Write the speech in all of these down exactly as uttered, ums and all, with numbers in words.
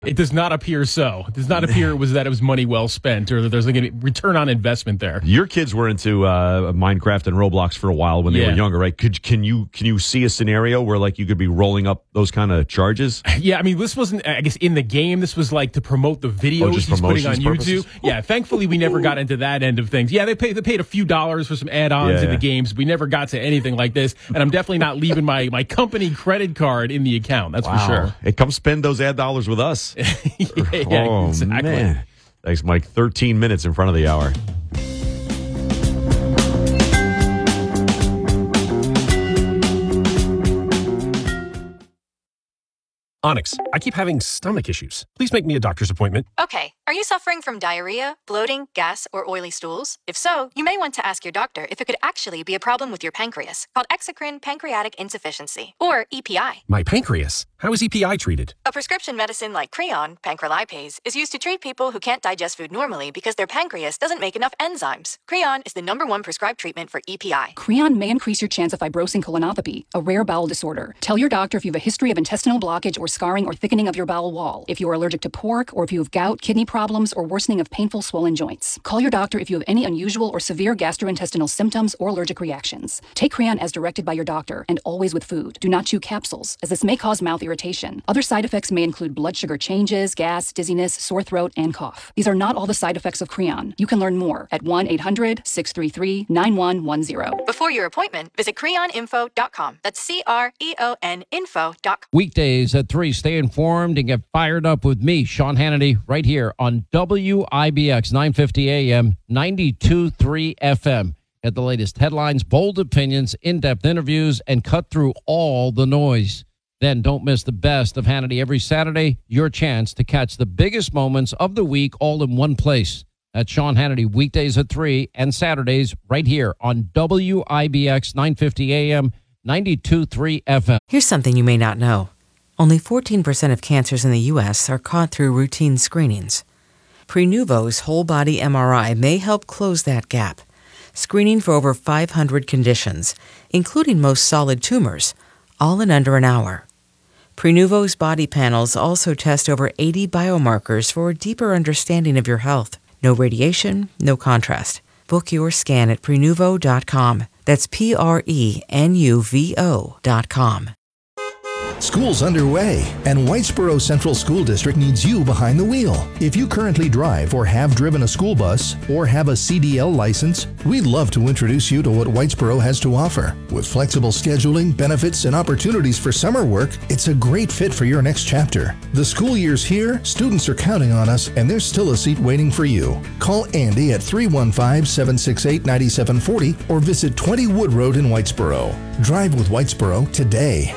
It does not appear so. It does not appear it was that it was money well spent or that there's like a return on investment there. Your kids were into uh, Minecraft and Roblox for a while when they Yeah. were younger, right? Could can you can you see a scenario where like you could be rolling up those kind of charges? Yeah, I mean, this wasn't, I guess, in the game. This was like to promote the videos Oh, just he's putting on promotions purposes? YouTube. Yeah, thankfully we never got into that end of things. Yeah, they paid they paid a few dollars for some add-ons Yeah, in the yeah. games. We never got to anything like this, and I'm definitely not leaving my, my company credit card in the account. That's for sure. Hey, come spend those ad dollars with us. yeah, oh, exactly. man. Thanks, Mike. thirteen minutes in front of the hour. Onyx, I keep having stomach issues. Please make me a doctor's appointment. Okay, are you suffering from diarrhea, bloating, gas, or oily stools? If so, you may want to ask your doctor if it could actually be a problem with your pancreas, called exocrine pancreatic insufficiency, or E P I. My pancreas. How is E P I treated? A prescription medicine like Creon, pancrelipase, is used to treat people who can't digest food normally because their pancreas doesn't make enough enzymes. Creon is the number one prescribed treatment for E P I. Creon may increase your chance of fibrosing colonopathy, a rare bowel disorder. Tell your doctor if you have a history of intestinal blockage or scarring or thickening of your bowel wall, if you are allergic to pork, or if you have gout, kidney problems, or worsening of painful swollen joints. Call your doctor if you have any unusual or severe gastrointestinal symptoms or allergic reactions. Take Creon as directed by your doctor, and always with food. Do not chew capsules, as this may cause mouth irritation. Other side effects may include blood sugar changes, gas, dizziness, sore throat, and cough. These are not all the side effects of Creon. You can learn more at one eight hundred, six three three, nine one one zero. Before your appointment, visit creon info dot com. That's C R E O N info dot com. Weekdays at three, stay informed and get fired up with me, Sean Hannity, right here on W I B X nine fifty A M, ninety-two point three F M. Get the latest headlines, bold opinions, in-depth interviews, and cut through all the noise. Then don't miss the best of Hannity every Saturday, your chance to catch the biggest moments of the week all in one place. That's Sean Hannity, weekdays at three and Saturdays right here on W I B X nine fifty A M, ninety-two point three F M. Here's something you may not know. Only fourteen percent of cancers in the U S are caught through routine screenings. Prenuvo's whole-body M R I may help close that gap, screening for over five hundred conditions, including most solid tumors, all in under an hour. Prenuvo's body panels also test over eighty biomarkers for a deeper understanding of your health. No radiation, no contrast. Book your scan at prenuvo dot com. That's P R E N U V O dot com. School's underway, and Whitesboro Central School District needs you behind the wheel. If you currently drive or have driven a school bus or have a C D L license, we'd love to introduce you to what Whitesboro has to offer. With flexible scheduling, benefits, and opportunities for summer work, it's a great fit for your next chapter. The school year's here, students are counting on us, and there's still a seat waiting for you. Call Andy at three one five, seven six eight, nine seven four zero or visit twenty Wood Road in Whitesboro. Drive with Whitesboro today.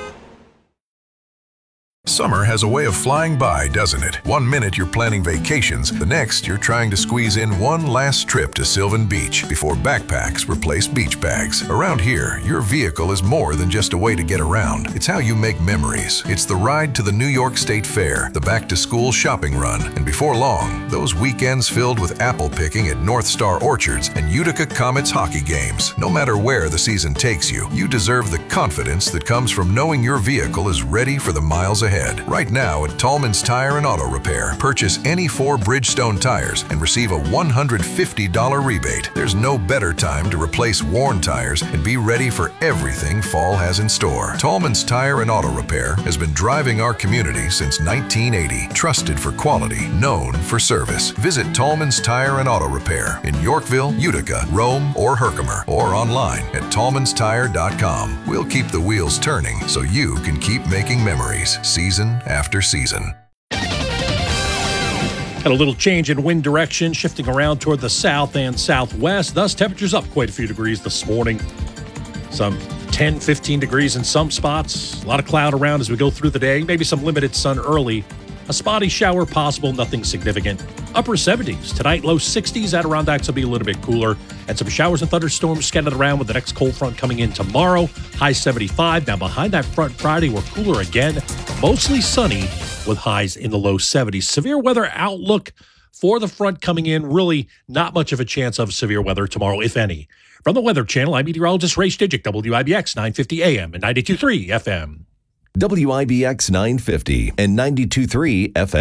Summer has a way of flying by, doesn't it? One minute you're planning vacations, the next you're trying to squeeze in one last trip to Sylvan Beach before backpacks replace beach bags. Around here, your vehicle is more than just a way to get around. It's how you make memories. It's the ride to the New York State Fair, the back-to-school shopping run, and before long, those weekends filled with apple picking at North Star Orchards and Utica Comets hockey games. No matter where the season takes you, you deserve the confidence that comes from knowing your vehicle is ready for the miles ahead. Right now at Tallman's Tire and Auto Repair, purchase any four Bridgestone tires and receive a one hundred fifty dollars rebate. There's no better time to replace worn tires and be ready for everything fall has in store. Tallman's Tire and Auto Repair has been driving our community since nineteen eighty. Trusted for quality, known for service. Visit Tallman's Tire and Auto Repair in Yorkville, Utica, Rome, or Herkimer, or online at tallmans tire dot com. We'll keep the wheels turning so you can keep making memories. Season after season. Had a little change in wind direction, shifting around toward the south and southwest. Thus, temperatures up quite a few degrees this morning. Some ten, fifteen degrees in some spots. A lot of cloud around as we go through the day. Maybe some limited sun early. A spotty shower possible, nothing significant. Upper seventies. Tonight, low sixties. Adirondacks will be a little bit cooler. And some showers and thunderstorms scattered around with the next cold front coming in tomorrow. High seventy-five. Now behind that front Friday, we're cooler again. Mostly sunny with highs in the low seventies. Severe weather outlook for the front coming in. Really not much of a chance of severe weather tomorrow, if any. From the Weather Channel, I'm meteorologist Ray Stidgick, W I B X nine fifty A M and ninety-two point three F M. W I B X nine fifty and ninety-two point three F M.